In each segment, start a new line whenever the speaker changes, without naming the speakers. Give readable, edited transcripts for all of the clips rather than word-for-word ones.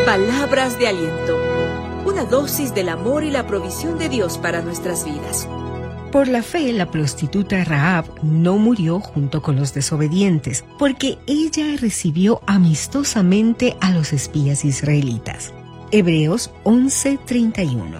Palabras de aliento. Una dosis del amor y la provisión de Dios para nuestras vidas.
Por la fe, la prostituta Rahab no murió junto con los desobedientes, porque ella recibió amistosamente a los espías israelitas. Hebreos 11:31.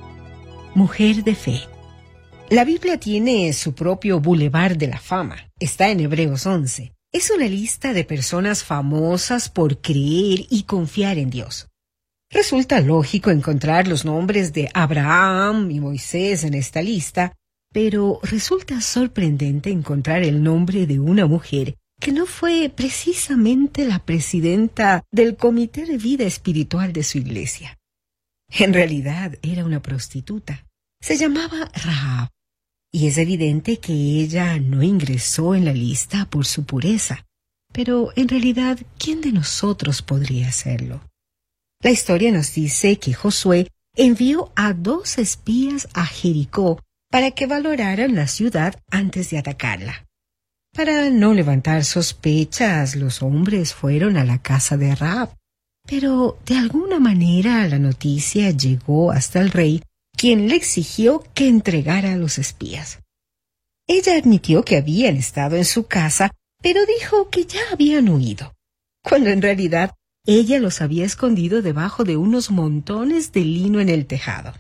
Mujer de fe. La Biblia tiene su propio Boulevard de la Fama. Está en Hebreos 11. Es una lista de personas famosas por creer y confiar en Dios. Resulta lógico encontrar los nombres de Abraham y Moisés en esta lista, pero resulta sorprendente encontrar el nombre de una mujer que no fue precisamente la presidenta del Comité de Vida Espiritual de su iglesia. En realidad era una prostituta. Se llamaba Rahab, y es evidente que ella no ingresó en la lista por su pureza. Pero en realidad, ¿quién de nosotros podría hacerlo? La historia nos dice que Josué envió a 2 espías a Jericó para que valoraran la ciudad antes de atacarla. Para no levantar sospechas, los hombres fueron a la casa de Rahab. Pero de alguna manera la noticia llegó hasta el rey, quien le exigió que entregara a los espías. Ella admitió que habían estado en su casa, pero dijo que ya habían huido, cuando en realidad ella los había escondido debajo de unos montones de lino en el tejado.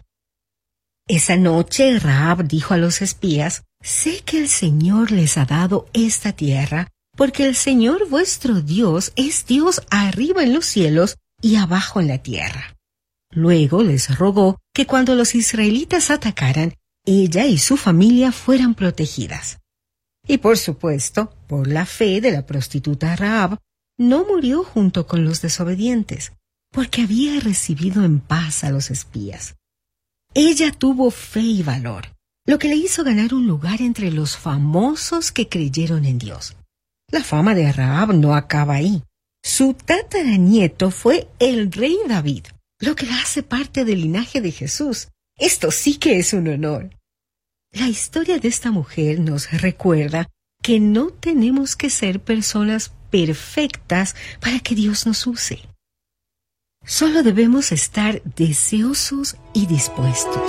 Esa noche Rahab dijo a los espías: «Sé que el Señor les ha dado esta tierra, porque el Señor vuestro Dios es Dios arriba en los cielos y abajo en la tierra». Luego les rogó que cuando los israelitas atacaran, ella y su familia fueran protegidas. Y por supuesto, por la fe de la prostituta Rahab, no murió junto con los desobedientes, porque había recibido en paz a los espías. Ella tuvo fe y valor, lo que le hizo ganar un lugar entre los famosos que creyeron en Dios. La fama de Rahab no acaba ahí. Su tataranieto fue el rey David, lo que la hace parte del linaje de Jesús. Esto sí que es un honor. La historia de esta mujer nos recuerda que no tenemos que ser personas perfectas para que Dios nos use. Solo debemos estar deseosos y dispuestos.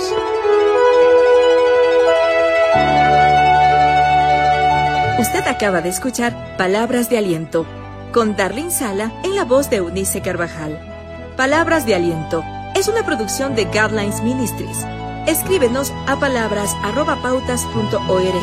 Usted acaba de escuchar Palabras de Aliento con Darlene Sala en la voz de Eunice Carvajal. Palabras de Aliento es una producción de Guidelines Ministries. Escríbenos a palabras@pautas.org.